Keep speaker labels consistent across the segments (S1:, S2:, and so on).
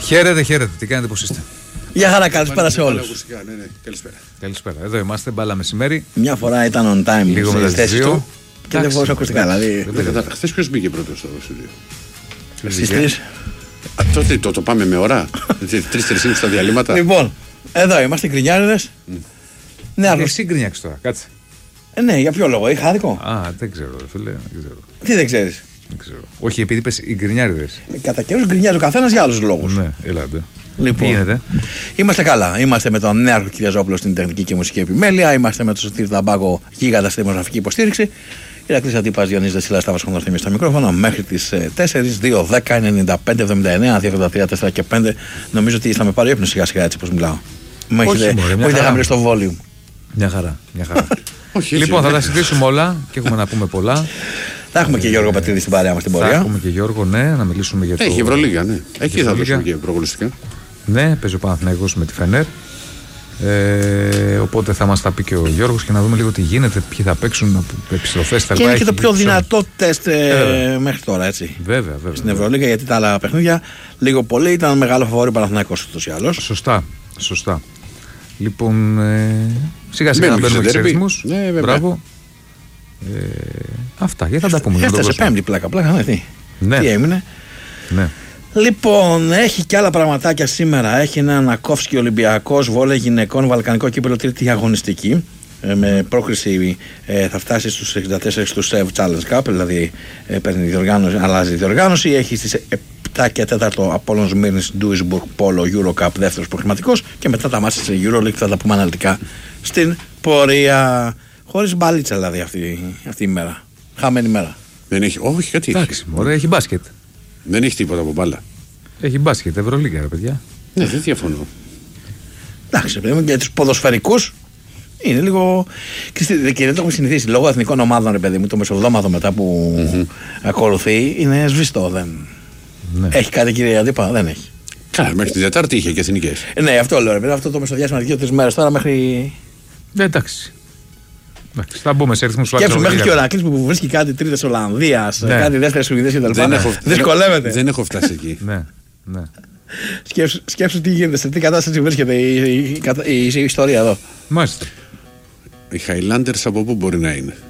S1: Χαίρετε, χαίρετε. Τι κάνετε, πώς είστε?
S2: Γεια χαρά, καλησπέρα σε όλους.
S1: Καλησπέρα. Καλησπέρα. Εδώ είμαστε, μπάλα μεσημέρι.
S2: Μια φορά ήταν on time
S1: λίγο
S2: στις θέσεις του και δεν μπορούσα ακουστικά.
S3: Χθες ποιος μπήκε πρώτος στο στούντιο?
S2: Στις 3.
S3: Τότε το πάμε με ώρα. 3-3,5 στα διαλύματα.
S2: Λοιπόν, εδώ είμαστε γκρινιάριδες. Ναι,
S1: εσύ γκρινιάξεις τώρα, κάτσε.
S2: Ναι, για ποιο λόγο, είχα άδικο.
S1: Δεν ξέρω, φίλε. Δεν ξέρω.
S2: Τι δεν ξέρεις?
S1: Δεν ξέρω. Όχι, επειδή είπες οι γκρινιάριδες.
S2: Κατά καιρούς γκρινιάζει ο καθένας για άλλους λόγους.
S1: Ναι, ελάτε.
S2: Λοιπόν,
S1: τι γίνεται?
S2: Είμαστε καλά. Είμαστε με τον Νέαρχο Κυριαζόπουλο στην τεχνική και μουσική επιμέλεια. Είμαστε με τον Σωτήρη Ταμπάκο γίγαντα στη δημοσιογραφική υποστήριξη. Ηρακλής Αντίπας, Διονύσης Δεσίλας, Σταύρος Κονδαρθήμιος στα μικρόφωνα μέχρι τις 4, 2, 10, 95, 79, 283, 4 και 5. Νομίζω ότι θα με πάρει ύπνο σιγά σιγά έτσι πως μιλάω. Μου έχετε χαμηλώσει το volume.
S1: Μια χαρά. Λοιπόν, θα τα συζητήσουμε όλα και έχουμε να πούμε πολλά.
S2: Θα έχουμε και Γιώργο Πατρίδη στην παρέα μας στην πορεία.
S1: Θα έχουμε και Γιώργο, ναι, να μιλήσουμε για το.
S3: Έχει Ευρωλίγα, ναι. Εκεί θα δώσουμε και προγνωστικά.
S1: Ναι, παίζει ο Παναθηναϊκός με τη Φενέρ. Οπότε θα μας τα πει και ο Γιώργος και να δούμε λίγο τι γίνεται, ποιοι θα παίξουν, επιστροφές.
S2: Και είναι και το πιο δυνατό τεστ μέχρι τώρα, έτσι.
S1: Βέβαια.
S2: Στην Ευρωλίγα, γιατί τα άλλα παιχνίδια λίγο πολύ ήταν μεγάλο φαβόρι Παναθηναϊκός ούτως ή άλλως.
S1: Σωστά. Λοιπόν, σιγά σιγά να μπαίνουμε εξαιρετισμούς. Μπράβο. Αυτά, γιατί θα τα πούμε.
S2: Έφτασε πέμπτη πλάκα, ναι. Τι έμεινε.
S1: Ναι.
S2: Λοιπόν, έχει και άλλα πραγματάκια σήμερα. Έχει ένα Ανακόφσκι Ολυμπιακός βόλεϊ γυναικών Βαλκανικό κύπελλο τρίτη αγωνιστική. Με πρόκριση θα φτάσει στους 64 του SEV Challenge Cup, δηλαδή αλλάζει η διοργάνωση. Έχει στις 7 και 4 Apollon Smirnis Duisburg Polo Euro Cup δεύτερος προκριματικός. Και μετά τα μάτια της EuroLeague θα τα πούμε αναλυτικά στην πορεία. Χωρίς μπαλίτσα δηλαδή αυτή η μέρα. Χαμένη μέρα.
S3: Δεν έχει, όχι κάτι.
S1: Εντάξει, ωραία, έχει μπάσκετ.
S3: Δεν έχει τίποτα από μπάλα.
S1: Έχει μπάσκετ, Ευρωλίγα, ρε παιδιά.
S3: Ναι, δεν διαφωνώ.
S2: Εντάξει, παιδί μου, για τους ποδοσφαιρικούς είναι λίγο. Και δεν το έχουμε συνηθίσει. Λόγω εθνικών ομάδων, ρε παιδί μου, το μεσοβδόμαδο μετά που ακολουθεί είναι σβηστό. Δεν... Ναι. Έχει κάτι, κύριε Αντίπα, δεν έχει.
S3: Καλά, μέχρι τη Δετάρτη είχε και εθνικές.
S2: Ναι, αυτό λέω, ρε παιδί, αυτό το μεσοδιάστημα 2-3 μέρες τώρα μέχρι.
S1: Εντάξει. Θα μπούμε σε ρυθμούς
S2: φλάξης. Σκέψου μέχρι και ο Ρακλής που βρίσκει κάτι τρίτες Ολλανδίας, κάτι δεύτερες Σουηδίες κτλ. Δυσκολεύεται.
S3: Δεν έχω φτάσει εκεί.
S1: Ναι.
S2: Σκέψου τι γίνεται, σε τι κατάσταση βρίσκεται η ιστορία εδώ.
S1: Μάλιστα.
S3: Οι Highlanders από πού μπορεί να είναι?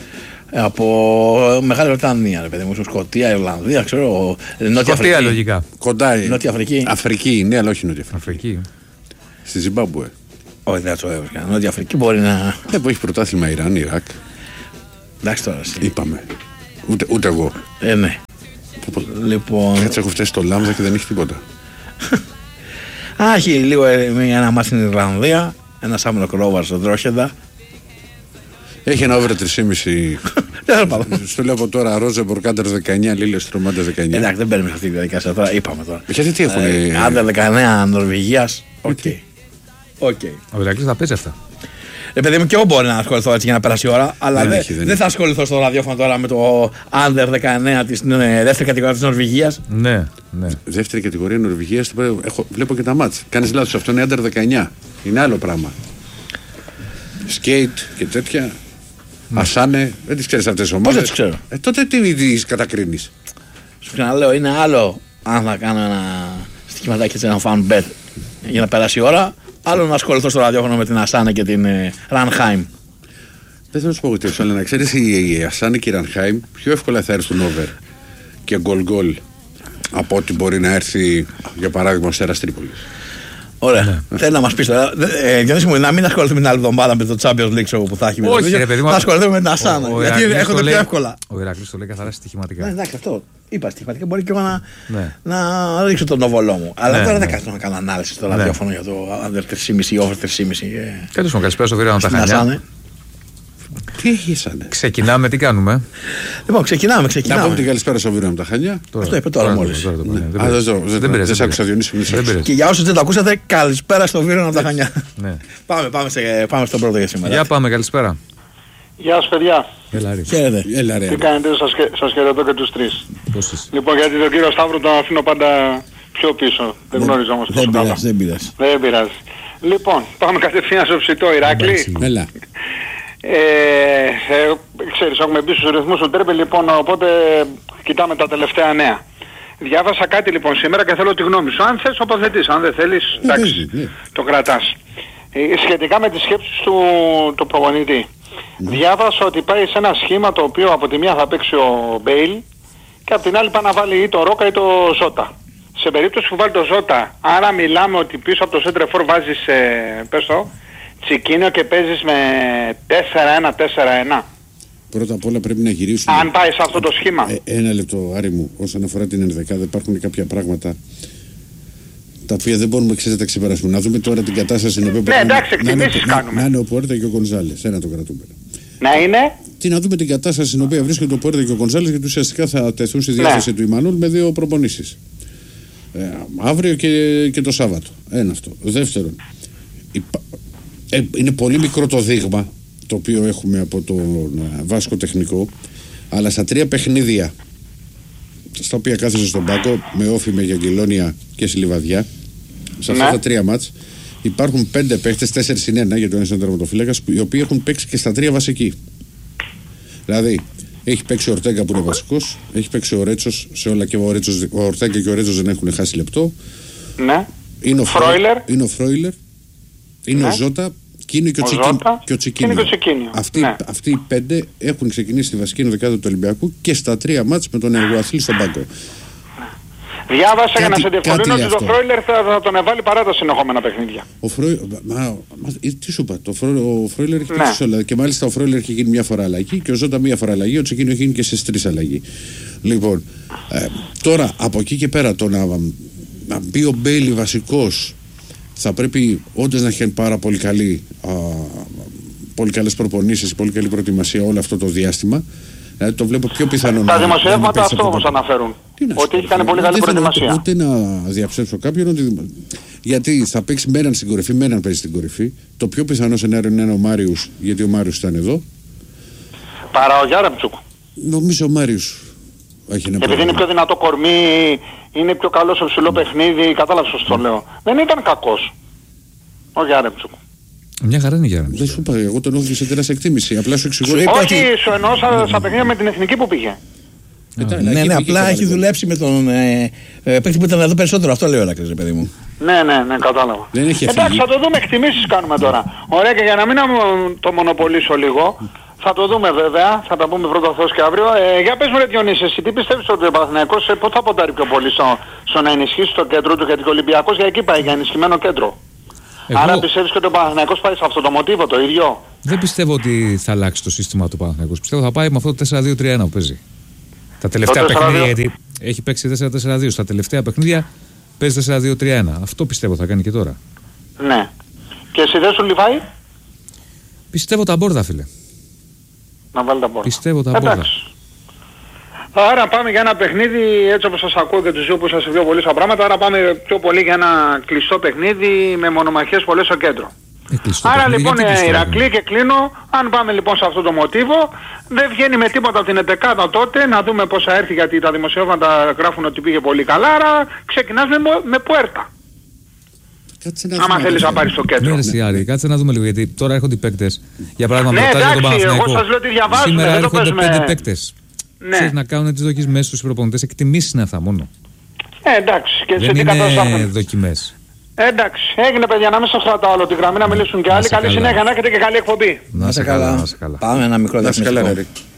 S2: Από Μεγάλη Βρετανία, ρε παιδί μου, Σκωτία, Ιρλανδία, ξέρω. Νότια
S1: Αφρική. Λογικά.
S3: Κοντά.
S2: Νότια Αφρική.
S3: Αφρική, ναι, αλλά όχι Νότια Αφρική. Στη Ζιμπάμπουε.
S2: Όχι, δεν το έβρισκα. Νότια Αφρική μπορεί να.
S3: Δεν έχει πρωτάθλημα Ιράν, Ιράκ.
S2: Εντάξει τώρα.
S3: Είπαμε. Ούτε εγώ.
S2: Ναι. Λοιπόν.
S3: Έτσι έχω φτάσει στο Λάμδα και δεν έχει τίποτα.
S2: Έχει λίγο ένα μάτι στην Ιρλανδία. Ένα Σάμιλο Κρόβαρ στο Ντρόχεντα.
S3: Έχει ένα over 3,5. Στο λέω από τώρα Ρόζεμπορ Κάντερ 19, Λίλε Στρομάντε 19.
S2: Εντάξει, δεν παίρνουμε αυτή τη διαδικασία τώρα. Είπαμε τώρα.
S3: Γιατί τι έχουν.
S2: Άντερ 19 Νορβηγία. Οκ.
S1: Ο Ηρακλής θα παίζει αυτά.
S2: Παιδί μου, και εγώ μπορεί να ασχοληθώ έτσι για να περάσει η ώρα, αλλά δεν θα ασχοληθώ στο ραδιόφωνο τώρα με το Under 19 της δεύτερη κατηγορία της Νορβηγίας.
S1: Ναι.
S3: Δεύτερη κατηγορία Νορβηγίας, βλέπω και τα μάτς. Κάνεις λάθος, αυτό είναι Under 19. Είναι άλλο πράγμα. Σκέιτ και τέτοια. Ασάνε, δεν τις ξέρεις αυτές τις ομάδες.
S2: Πώς δεν τις ξέρω.
S3: Τότε τι τις κατακρίνεις?
S2: Σου ξαναλέω, είναι άλλο αν θα κάνω ένα στοιχηματάκι έτσι, ένα fan bet για να περάσει η ώρα. Άλλο να ασχοληθώ στο ραδιόφωνο με την Ασάνε και την Ρανχάιμ.
S3: Δεν θέλω να σου πω ότι αλλά να ξέρεις η Ασάνε και η Ρανχάιμ πιο εύκολα θα έρθουν over και γκολ από ό,τι μπορεί να έρθει για παράδειγμα ο Αστέρας Τρίπολης.
S2: Ωραία. Θέλω να μας πεις τώρα. Διονύση μου, να μην ασχοληθούμε την άλλη εβδομάδα με το Champions League show που θα έχει.
S1: Όχι, ρε παιδί μου.
S2: Θα ασχοληθούμε με την Ασάνε. Γιατί έρχονται πιο εύκολα.
S1: Ο Ηρακλής το λέει καθαρά στοιχηματικά.
S2: Εντάξει, αυτό. Είπα στοιχηματικά. Μπορεί και εγώ να ρίξω τον νοβολό μου. Αλλά τώρα δεν κάνω να κάνω ανάλυση στο ραδιόφωνο για το under 3,5 ή over 3,5.
S1: Καλώς μου, καλησπέρα στο Βίρανο τα Χανιά.
S3: Τι έχησανε.
S1: Ξεκινάμε, τι κάνουμε.
S2: Λοιπόν, ξεκινάμε.
S3: Να πούμε την καλησπέρα στο Βίρανο τα Χανιά.
S2: Αυτό είπε τώρα μόλις.
S3: Δεν σ' άκουσα, Διονύση.
S2: Και για όσους δεν το ακούσατε, καλησπέρα στο Βίρανο τα Χανιά. Πάμε στον πρώτο για σήμερα.
S1: Για πάμε, καλησπέρα.
S4: Γεια σας παιδιά.
S2: Χαίρετε.
S4: Τι κάνετε, σας χαιρετώ και τους τρεις. Λοιπόν, γιατί τον κύριο Σταύρο τον αφήνω πάντα πιο πίσω. Δεν γνώριζα όμως τόσο καλά.
S2: Δεν
S4: πειράζει. Λοιπόν, πάμε κατευθείαν στο ψητό, Ηράκλη.
S3: Έλα.
S4: Ξέρεις, έχουμε μπει στους ρυθμούς του τρέπε, λοιπόν, οπότε κοιτάμε τα τελευταία νέα. Διάβασα κάτι λοιπόν σήμερα και θέλω τη γνώμη σου. Αν θες τοποθετείς, αν δεν θέλεις, εντάξει, το κρατάς. Σχετικά με τις σκέψεις του προπονητή. Διάβασα ότι πάει σε ένα σχήμα το οποίο από τη μία θα παίξει ο Μπέιλ και από την άλλη πάει να βάλει ή το Ρόκα ή το Ζότα. Σε περίπτωση που βάλει το Ζότα, άρα μιλάμε ότι πίσω από το Σέντρεφορ βάζεις, πες το, Τσικίνιο και παίζεις με 4-1-4-1.
S3: Πρώτα απ' όλα πρέπει να γυρίσουμε.
S4: Αν πάει σε αυτό το σχήμα.
S3: Ένα λεπτό, Άρη μου, όσον αφορά την ενδεκάδα, υπάρχουν κάποια πράγματα τα οποία δεν μπορούμε να τα ξεπεράσουμε. Να δούμε τώρα την κατάσταση στην οποία
S4: ναι, εντάξει, εκτιμήσεις κάνουμε.
S3: Να είναι ο Πουέρτα και ο Γκονζάλες. Ένα το κρατούμε.
S4: Να είναι.
S3: Τι να δούμε την κατάσταση στην οποία βρίσκεται ο Πουέρτα και ο Γκονζάλες, γιατί ουσιαστικά θα τεθούν στη διάθεση του Ιμανούλ με 2 προπονήσεις. Αύριο και το Σάββατο. Ένα αυτό. Δεύτερον, είναι πολύ μικρό το δείγμα το οποίο έχουμε από τον Βάσκο τεχνικό, αλλά στα 3 παιχνίδια στα οποία κάθεσε στον πάγκο με Όφη, με Γιαγγελόνια και στη Λιβαδιά, σε αυτά τα 3 μάτς υπάρχουν 5 παίχτες, 4 συν 1 γιατί ο ένας είναι τερματοφύλακας, οι οποίοι έχουν παίξει και στα 3 βασικοί. Δηλαδή έχει παίξει ο Ορτέγκα που είναι βασικός, έχει παίξει ο Ρέτσος σε όλα και ο Ορτέγκα και ο Ρέτσος δεν έχουν χάσει λεπτό.
S4: Ναι.
S3: Είναι ο Φρόιλερ, είναι ο Ζότα και είναι και ο Τσικίνιο. Αυτοί οι 5 έχουν ξεκινήσει τη βασική ενδεκάδα του Ολυμπιακού και στα 3 μάτς με τον Εργοαθλή στον πάγκο.
S4: Διάβασα για να σε διευκολύνω ότι το Φρόιλερ θα τον εβάλει παρά τα συνεχόμενα παιχνίδια.
S3: Τι σου είπα, ο Φρόιλερ έχει παίξει όλα. Και μάλιστα ο Φρόιλερ έχει γίνει μια φορά αλλαγή και ο Ζότα μια φορά αλλαγή. Ο Τσικίνιο έχει γίνει και σε 3 αλλαγή. Λοιπόν, τώρα από εκεί και πέρα το να μπει ο Μπέιλι βασικός, θα πρέπει όντως να έχει πάρα πολύ καλές προπονήσεις, πολύ καλή προετοιμασία όλο αυτό το διάστημα. Δηλαδή το βλέπω πιο πιθανό.
S4: Τα δημοσιεύματα αυτό όμως αναφέρουν. Ότι έχει κάνει πολύ καλή προετοιμασία.
S3: Ούτε να διαψεύσω κάποιον, γιατί θα παίξει με έναν στην κορυφή, με έναν παίζει στην κορυφή. Το πιο πιθανό σενάριο είναι ο Μάριους, γιατί ο Μάριους ήταν εδώ.
S4: Παρά ο Γιάρεμτσουκ.
S3: Νομίζω ο Μάριους έχει ένα
S4: επειδή είναι πιο δυνατό κορμί, είναι πιο καλό σε ψηλό παιχνίδι, κατάλαβες πώς το λέω. Δεν ήταν κακός ο Γιάρεμτσουκ.
S1: Μια χαρά είναι η Γιάννη.
S3: Δεν σου είπα, εγώ τον έχω σε τεράστια εκτίμηση. Απλά σου εξηγώ.
S4: Όχι, σου εννοώ στα παιχνίδια με την εθνική που πήγε.
S2: Ναι, απλά έχει δουλέψει με τον παίκτη που ήταν εδώ περισσότερο. Αυτό λέει ο Ηράκλειος, παιδί μου.
S4: Ναι, κατάλαβα.
S3: Εντάξει,
S4: θα το δούμε, εκτιμήσεις κάνουμε τώρα. Ωραία, και για να μην το μονοπολίσω λίγο, θα το δούμε βέβαια, θα τα πούμε πρώτα Θεός και αύριο. Για πες μου ρε Διονύση, εσύ τι πιστεύεις ότι ο Παναθηναϊκός πότε θα ποντάρει πιο πολύ στο να ενισχύσει το κέντρο του, γιατί ο Ολυμπιακός για εκεί πάει, για ενισχυμένο κέντρο. Άρα πιστεύεις και ότι ο Παναθηναϊκός πάει σε αυτό το μοτίβο το ίδιο?
S1: Δεν πιστεύω ότι θα αλλάξει το σύστημα του Παναθηναϊκός. Πιστεύω θα πάει με αυτό το 4-2-3-1 που παίζει. Τα τελευταία παιχνίδια, γιατί έχει παίξει 4-4-2. Στα τελευταία παιχνίδια παίζει 4-2-3-1. Αυτό πιστεύω θα κάνει και τώρα.
S4: Ναι. Και εσύ δεν σου λιβάει?
S1: Πιστεύω τα μπόρδα, φίλε.
S4: Να βάλει τα μπόρδα.
S1: Πιστεύω τα μπόρδα.
S4: Άρα πάμε για ένα παιχνίδι, έτσι όπως σας ακούω και τους δύο που σας βιώ πολύ στα πράγματα, άρα πάμε πιο πολύ για ένα κλειστό παιχνίδι με μονομαχίες πολλές στο κέντρο. Άρα λοιπόν Ηρακλή, και κλείνω, αν πάμε λοιπόν σε αυτό το μοτίβο, δεν βγαίνει με τίποτα από την 11η τότε, να δούμε πώς θα έρθει, γιατί τα δημοσιεύματα γράφουν ότι πήγε πολύ καλά, άρα ξεκινάς με Πουέρτα. Άμα θέλεις να πάρεις το κέντρο.
S1: Ναι, κάτσε να δούμε λίγο, γιατί τώρα έρχονται οι παίκτες. Για παράδειγμα,
S4: ναι, εντάξει, εγώ σας λέω ότι διαβάζουμε.
S1: Σήμερα έρχονται 5 παίκτες. Ναι. Ξέρεις να κάνουν τις δοκιμές τους οι προπονητές, εκτιμήσεις είναι αυτά μόνο.
S4: Εντάξει, και
S1: δεν είναι δοκιμές.
S4: Εντάξει, έγινε παιδιά, να μην σας κρατάω όλο τη γραμμή, να μιλήσουν και άλλοι. Καλή συνέχεια, να έχετε και καλή εκπομπή.
S1: Να σε καλά.
S2: Πάμε ένα μικρό διαφημιστικό.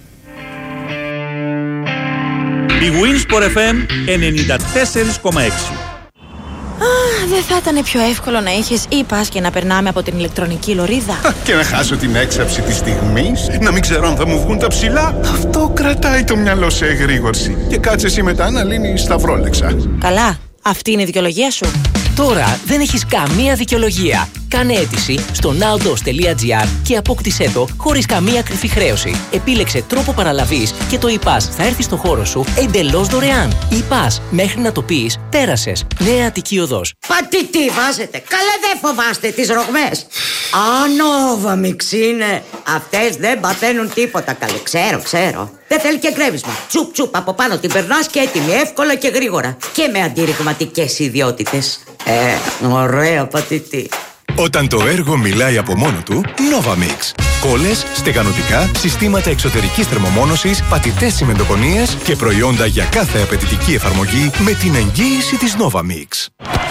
S5: Η Winsport FM 94,6.
S6: Δεν θα ήταν πιο εύκολο να είχες e-pass και να περνάμε από την ηλεκτρονική λωρίδα?
S7: Και να χάσω την έξαψη της στιγμής, να μην ξέρω αν θα μου βγουν τα ψηλά. Αυτό κρατάει το μυαλό σε εγρήγορση. Και κάτσε εσύ μετά να λύνεις σταυρόλεξα.
S6: Καλά, αυτή είναι η δικαιολογία σου.
S8: Τώρα δεν έχεις καμία δικαιολογία. Κάνε αίτηση στο nowdos.gr και απόκτησέ το χωρίς καμία κρυφή χρέωση. Επίλεξε τρόπο παραλαβής και το e-pass θα έρθει στο χώρο σου εντελώς δωρεάν. E-pass, μέχρι να το πεις, πέρασες. Νέα Αττική Οδός.
S9: Τι βάζετε, καλά δεν φοβάστε τις ρογμές? Νόβαμιξ είναι. Αυτές δεν παθαίνουν τίποτα, καλέ, ξέρω. Δεν θέλει και γκρέμισμα. Τσουπ από πάνω την περνάς και έτοιμη, εύκολα και γρήγορα. Και με αντιρριγματικές ιδιότητες. Ωραία πατητή.
S7: Όταν το έργο μιλάει από μόνο του, Novamix.
S10: κόλλες, στεγανοτικά, συστήματα εξωτερικής θερμομόνωσης, πατητές τσιμεντοκονίες και προϊόντα για κάθε απαιτητική εφαρμογή με την εγγύηση της Novamix.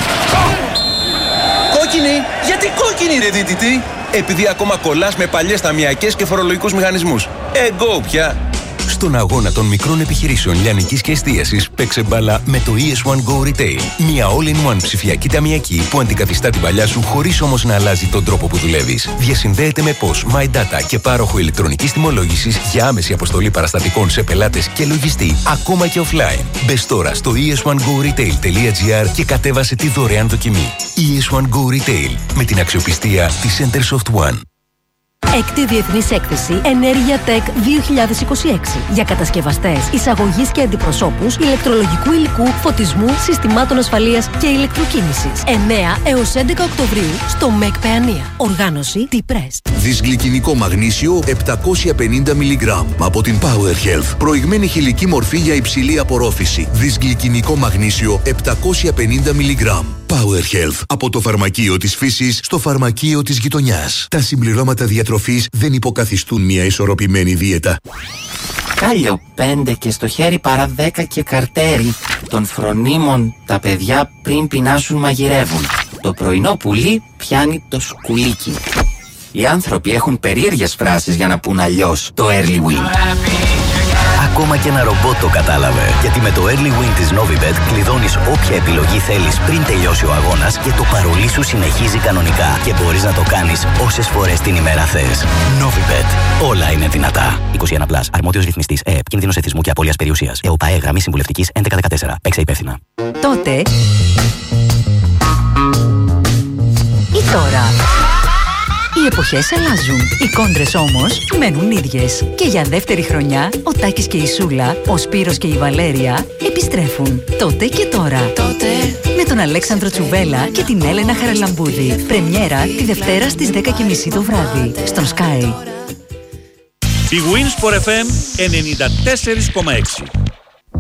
S11: Κόκκινη! Γιατί κόκκινη ρε δίτητη? Επειδή ακόμα κολλάς με παλιές ταμιακές και φορολογικούς μηχανισμούς. Εγώ πια!
S10: Στον αγώνα των μικρών επιχειρήσεων λιανικής και εστίασης, παίξε μπάλα με το ES1 Go Retail. Μια all-in-one ψηφιακή ταμιακή που αντικαθιστά την παλιά σου χωρίς όμως να αλλάζει τον τρόπο που δουλεύεις. Διασυνδέεται με POS, My Data και πάροχο ηλεκτρονικής τιμολόγησης για άμεση αποστολή παραστατικών σε πελάτες και λογιστή, ακόμα και offline. Μπες τώρα στο es1goretail.gr και κατέβασε τη δωρεάν δοκιμή. ES1 Go Retail, με την αξιοπιστία της Centersoft One.
S12: Έκτη Διεθνής Έκθεση Ενέργεια Tech 2026 για κατασκευαστές, εισαγωγής και αντιπροσώπους ηλεκτρολογικού υλικού, φωτισμού, συστημάτων ασφαλείας και ηλεκτροκίνησης. 9 έως 11 Οκτωβρίου στο ΜΕΚ Παιανία. Οργάνωση T-Press.
S13: Δυσγλυκινικό μαγνήσιο 750 mg από την Power Health. Προηγμένη χηλική μορφή για υψηλή απορρόφηση. Δυσγλυκινικό μαγνήσιο 750 mg. Power Health. Από το φαρμακείο της φύσης στο φαρμακείο της γειτονιάς. Τα συμπληρώματα διατροφής δεν υποκαθιστούν μια ισορροπημένη δίαιτα.
S14: Κάλιο 5 και στο χέρι παρά 10 και καρτέρι. Των φρονίμων τα παιδιά πριν πεινάσουν μαγειρεύουν. Το πρωινό πουλί πιάνει το σκουλίκι. Οι άνθρωποι έχουν περίεργες φράσεις για να πουν αλλιώς το early win.
S15: Ακόμα και ένα ρομπότ το κατάλαβε. Γιατί με το early win της Novibet κλειδώνεις όποια επιλογή θέλεις πριν τελειώσει ο αγώνας και το παρολί σου συνεχίζει κανονικά. Και μπορείς να το κάνεις όσες φορές την ημέρα θες. Novibet. Όλα είναι δυνατά. 21+. Αρμόδιος ρυθμιστής ΕΕΠ. Κίνδυνος εθισμού και απώλειας περιουσίας. ΕΟΠΑΕ γραμμή συμβουλευτικής 1114. Παίξε υπεύθυνα.
S12: Τότε ή τώρα. Οι εποχές αλλάζουν, οι κόντρες όμως μένουν ίδιες. Και για δεύτερη χρονιά, ο Τάκης και η Σούλα, ο Σπύρος και η Βαλέρια επιστρέφουν. Τότε και τώρα. Τότε. Με τον Αλέξανδρο Τσουβέλα και την Έλενα Χαραλαμπούδη. Πρεμιέρα τη Δευτέρα στις 10:30 το βράδυ. Στον Sky.
S5: Η Wins for FM 94,6.